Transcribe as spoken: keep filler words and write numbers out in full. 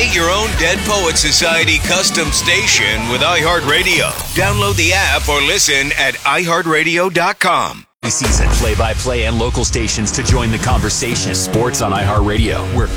Create your own Dead Poets Society custom station with iHeartRadio. Download the app or listen at i heart radio dot com. Season play-by-play and local stations to join the conversation. Sports on iHeartRadio, where